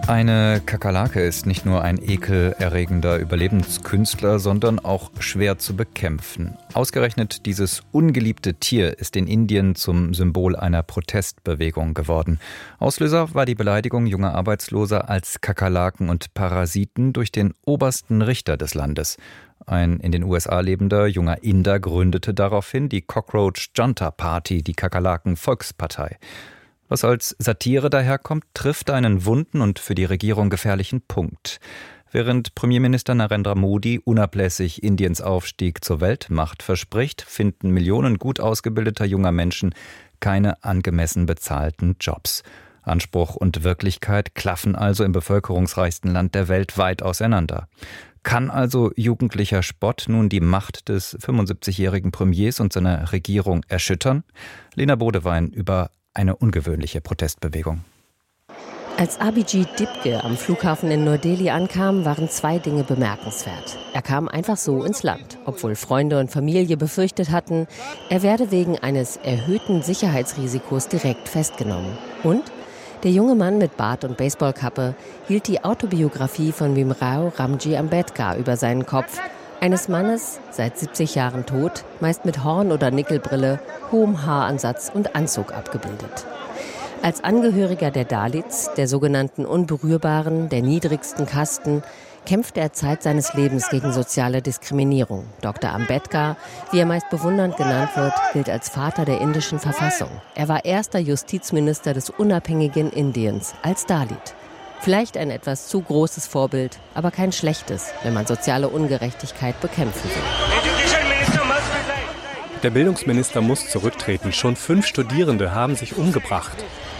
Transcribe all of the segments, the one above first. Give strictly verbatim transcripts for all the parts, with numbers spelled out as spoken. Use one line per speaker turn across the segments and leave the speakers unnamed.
Eine Kakerlake ist nicht nur ein ekelerregender Überlebenskünstler, sondern auch schwer zu bekämpfen. Ausgerechnet dieses ungeliebte Tier ist in Indien zum Symbol einer Protestbewegung geworden. Auslöser war die Beleidigung junger Arbeitsloser als Kakerlaken und Parasiten durch den obersten Richter des Landes. Ein in den U S A lebender junger Inder gründete daraufhin die Cockroach Junta Party, die Kakerlaken-Volkspartei. Was als Satire daherkommt, trifft einen wunden und für die Regierung gefährlichen Punkt. Während Premierminister Narendra Modi unablässig Indiens Aufstieg zur Weltmacht verspricht, finden Millionen gut ausgebildeter junger Menschen keine angemessen bezahlten Jobs. Anspruch und Wirklichkeit klaffen also im bevölkerungsreichsten Land der Welt weit auseinander. Kann also jugendlicher Spott nun die Macht des fünfundsiebzigjährigen Premiers und seiner Regierung erschüttern? Lena Bodewein über eine ungewöhnliche Protestbewegung.
Als Abhijit Dipke am Flughafen in Neu-Delhi ankam, waren zwei Dinge bemerkenswert. Er kam einfach so ins Land, obwohl Freunde und Familie befürchtet hatten, er werde wegen eines erhöhten Sicherheitsrisikos direkt festgenommen. Und der junge Mann mit Bart und Baseballkappe hielt die Autobiografie von Bhimrao Ramji Ambedkar über seinen Kopf, eines Mannes, seit siebzig Jahren tot, meist mit Horn- oder Nickelbrille, hohem Haaransatz und Anzug abgebildet. Als Angehöriger der Dalits, der sogenannten Unberührbaren, der niedrigsten Kasten, kämpfte er Zeit seines Lebens gegen soziale Diskriminierung. Doktor Ambedkar, wie er meist bewundernd genannt wird, gilt als Vater der indischen Verfassung. Er war erster Justizminister des unabhängigen Indiens als Dalit. Vielleicht ein etwas zu großes Vorbild, aber kein schlechtes, wenn man soziale Ungerechtigkeit bekämpfen will.
Der Bildungsminister muss zurücktreten. Schon fünf Studierende haben sich umgebracht.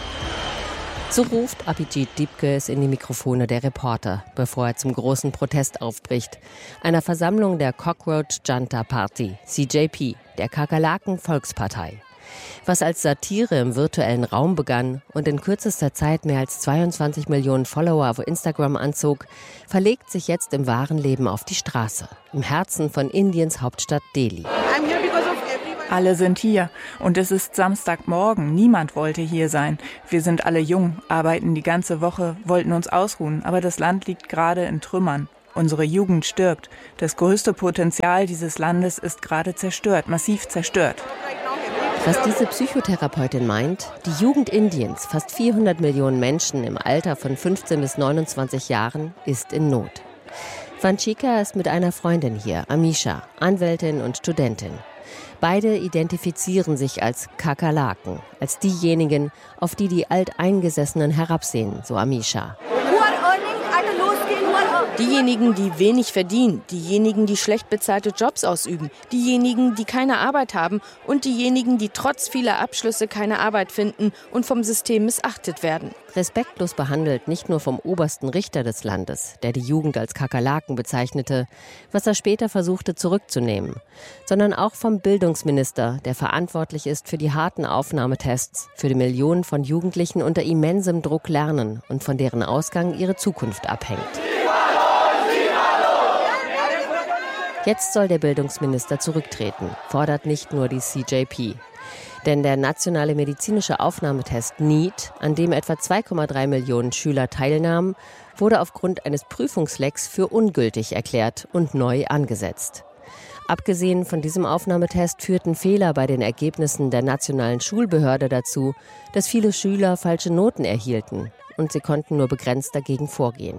So ruft Abhijit Dipke es in die Mikrofone der Reporter, bevor er zum großen Protest aufbricht. Einer Versammlung der Cockroach Junta Party, C J P, der Kakerlaken-Volkspartei. Was als Satire im virtuellen Raum begann und in kürzester Zeit mehr als zweiundzwanzig Millionen Follower auf Instagram anzog, verlegt sich jetzt im wahren Leben auf die Straße, im Herzen von Indiens Hauptstadt Delhi.
Alle sind hier und es ist Samstagmorgen. Niemand wollte hier sein. Wir sind alle jung, arbeiten die ganze Woche, wollten uns ausruhen, aber das Land liegt gerade in Trümmern. Unsere Jugend stirbt. Das größte Potenzial dieses Landes ist gerade zerstört, massiv zerstört.
Was diese Psychotherapeutin meint, die Jugend Indiens, fast vierhundert Millionen Menschen im Alter von fünfzehn bis neunundzwanzig Jahren, ist in Not. Vanchika ist mit einer Freundin hier, Amisha, Anwältin und Studentin. Beide identifizieren sich als Kakerlaken, als diejenigen, auf die die Alteingesessenen herabsehen, so Amisha.
Diejenigen, die wenig verdienen, diejenigen, die schlecht bezahlte Jobs ausüben, diejenigen, die keine Arbeit haben und diejenigen, die trotz vieler Abschlüsse keine Arbeit finden und vom System missachtet werden.
Respektlos behandelt nicht nur vom obersten Richter des Landes, der die Jugend als Kakerlaken bezeichnete, was er später versuchte zurückzunehmen, sondern auch vom Bildungsminister, der verantwortlich ist für die harten Aufnahmetests, für die Millionen von Jugendlichen unter immensem Druck lernen und von deren Ausgang ihre Zukunft abhängt. Jetzt soll der Bildungsminister zurücktreten, fordert nicht nur die C J P. Denn der nationale medizinische Aufnahmetest NEET, an dem etwa zwei Komma drei Millionen Schüler teilnahmen, wurde aufgrund eines Prüfungslecks für ungültig erklärt und neu angesetzt. Abgesehen von diesem Aufnahmetest führten Fehler bei den Ergebnissen der nationalen Schulbehörde dazu, dass viele Schüler falsche Noten erhielten und sie konnten nur begrenzt dagegen vorgehen.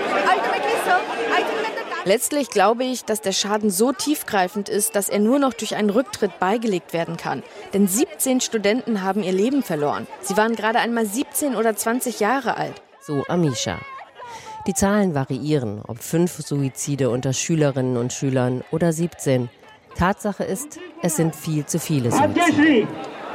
Letztlich glaube ich, dass der Schaden so tiefgreifend ist, dass er nur noch durch einen Rücktritt beigelegt werden kann. Denn siebzehn Studenten haben ihr Leben verloren. Sie waren gerade einmal siebzehn oder zwanzig Jahre alt.
So Amisha. Die Zahlen variieren, ob fünf Suizide unter Schülerinnen und Schülern oder siebzehn. Tatsache ist, es sind viel zu viele Suizide.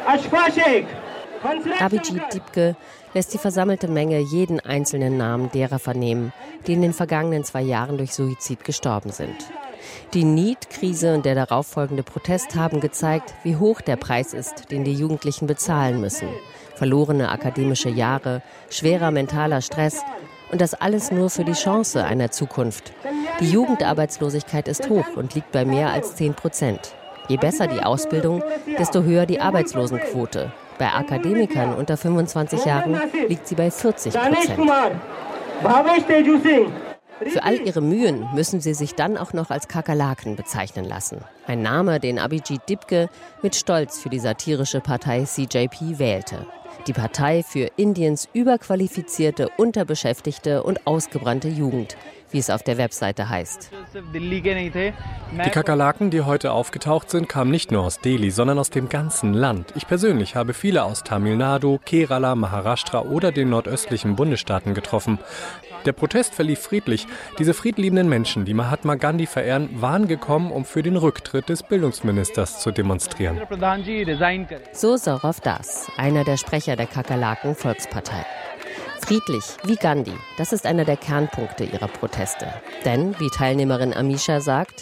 Abhijit Dipke lässt die versammelte Menge jeden einzelnen Namen derer vernehmen, die in den vergangenen zwei Jahren durch Suizid gestorben sind. Die NEET-Krise und der darauffolgende Protest haben gezeigt, wie hoch der Preis ist, den die Jugendlichen bezahlen müssen. Verlorene akademische Jahre, schwerer mentaler Stress und das alles nur für die Chance einer Zukunft. Die Jugendarbeitslosigkeit ist hoch und liegt bei mehr als zehn Prozent. Je besser die Ausbildung, desto höher die Arbeitslosenquote. Bei Akademikern unter fünfundzwanzig Jahren liegt sie bei vierzig Prozent. Für all ihre Mühen müssen sie sich dann auch noch als Kakerlaken bezeichnen lassen. Ein Name, den Abhijit Dipke mit Stolz für die satirische Partei C J P wählte. Die Partei für Indiens überqualifizierte, unterbeschäftigte und ausgebrannte Jugend, wie es auf der Webseite heißt.
Die Kakerlaken, die heute aufgetaucht sind, kamen nicht nur aus Delhi, sondern aus dem ganzen Land. Ich persönlich habe viele aus Tamil Nadu, Kerala, Maharashtra oder den nordöstlichen Bundesstaaten getroffen. Der Protest verlief friedlich. Diese friedliebenden Menschen, die Mahatma Gandhi verehren, waren gekommen, um für den Rücktritt des Bildungsministers zu demonstrieren.
So Saurav Das, einer der Sprecher der Kakerlaken-Volkspartei. Friedlich, wie Gandhi, das ist einer der Kernpunkte ihrer Proteste. Denn, wie Teilnehmerin Amisha sagt,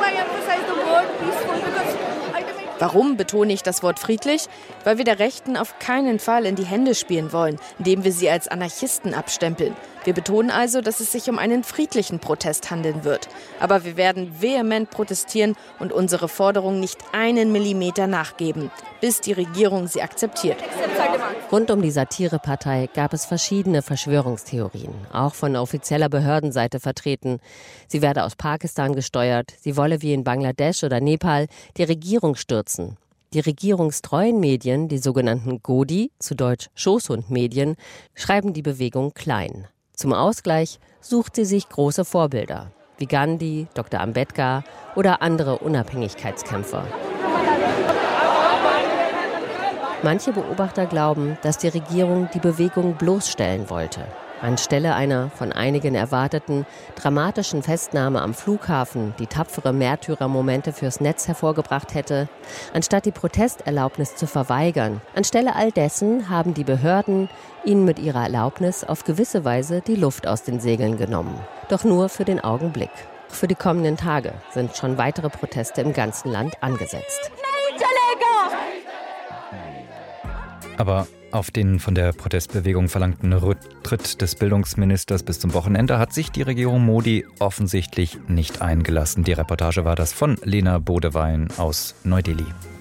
warum betone ich das Wort friedlich? Weil wir der Rechten auf keinen Fall in die Hände spielen wollen, indem wir sie als Anarchisten abstempeln. Wir betonen also, dass es sich um einen friedlichen Protest handeln wird. Aber wir werden vehement protestieren und unsere Forderungen nicht einen Millimeter nachgeben, bis die Regierung sie akzeptiert.
Rund um die Satirepartei gab es verschiedene Verschwörungstheorien, auch von offizieller Behördenseite vertreten. Sie werde aus Pakistan gesteuert, sie wolle wie in Bangladesch oder Nepal die Regierung stürzen. Die regierungstreuen Medien, die sogenannten Godi, zu Deutsch Schoßhundmedien, schreiben die Bewegung klein. Zum Ausgleich sucht sie sich große Vorbilder, wie Gandhi, Doktor Ambedkar oder andere Unabhängigkeitskämpfer. Manche Beobachter glauben, dass die Regierung die Bewegung bloßstellen wollte. Anstelle einer von einigen erwarteten dramatischen Festnahme am Flughafen, die tapfere Märtyrermomente fürs Netz hervorgebracht hätte, anstatt die Protesterlaubnis zu verweigern, anstelle all dessen haben die Behörden ihnen mit ihrer Erlaubnis auf gewisse Weise die Luft aus den Segeln genommen. Doch nur für den Augenblick. Für die kommenden Tage sind schon weitere Proteste im ganzen Land angesetzt.
Aber auf den von der Protestbewegung verlangten Rücktritt des Bildungsministers bis zum Wochenende hat sich die Regierung Modi offensichtlich nicht eingelassen. Die Reportage war das von Lena Bodewein aus Neu-Delhi.